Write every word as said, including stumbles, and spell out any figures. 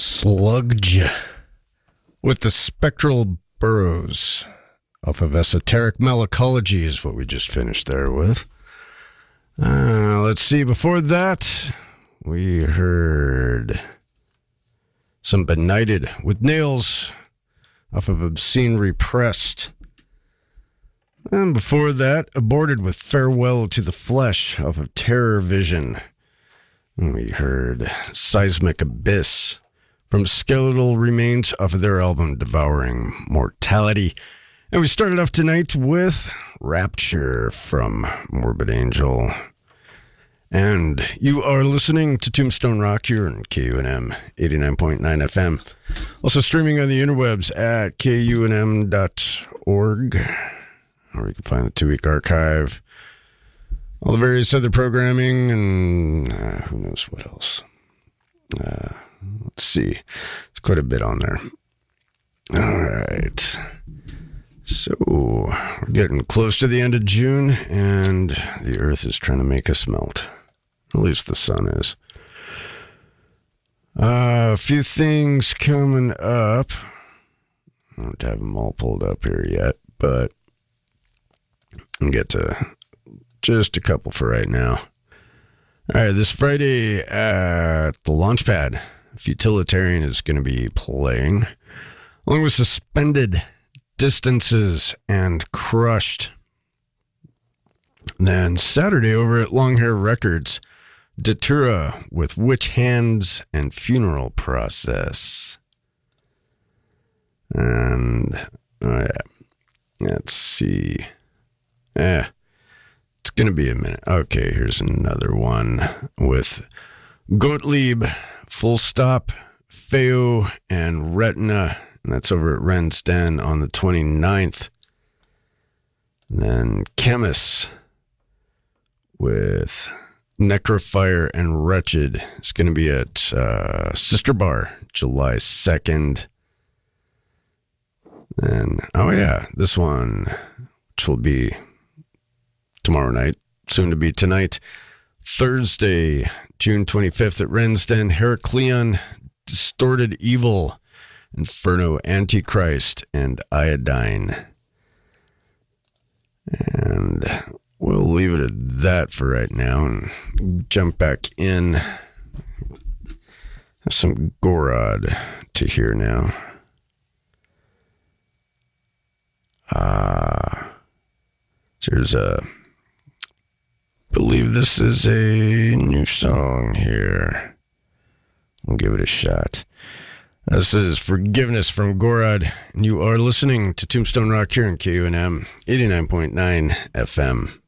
Sludge with the Spectral Burrows off of Esoteric Melanchology is what we just finished there with. Uh, let's see. Before that, we heard some Benighted with Nails off of Obscene Repressed. And before that, Aborted with Farewell to the Flesh off of Terror Vision. And we heard Seismic Abyss from Skeletal Remains off of their album Devouring Mortality. And we started off tonight with Rapture from Morbid Angel. And you are listening to Tombstone Rock here on K U N M eighty-nine point nine F M. Also streaming on the interwebs at K U N M dot org, or you can find the two-week archive, all the various other programming, and uh, who knows what else. Uh, let's see. It's quite a bit on there. All right. So, we're getting close to the end of June, and the Earth is trying to make us melt. At least the sun is. Uh, a few things coming up. I don't have them all pulled up here yet, but I'll get to just a couple for right now. All right, this Friday at the Launchpad, Futilitarian is going to be playing, along with Suspended, Distances, and Crushed. Then Saturday over at Longhair Records, Datura with Witch Hands and Funeral Process. And, oh yeah, let's see. Yeah, it's going to be a minute. Okay, here's another one with Gottlieb, Full Stop, Feo, and Retina. And that's over at Ren's Den on the twenty-ninth. And then Chemist with Necrofire and Wretched. It's going to be at uh, Sister Bar, July second. And, oh yeah, this one, which will be tomorrow night, soon to be tonight, Thursday, June twenty-fifth at Ren's Den, Heracleon, Distorted Evil, Inferno Antichrist, and Iodine. And we'll leave it at that for right now and jump back in. Have some Gorod to hear now. Ah, uh, there's a, believe this is a new song here. We'll give it a shot. This is Forgiveness from Gorod, and you are listening to Tombstone Rock here in K U N M eighty-nine point nine F M.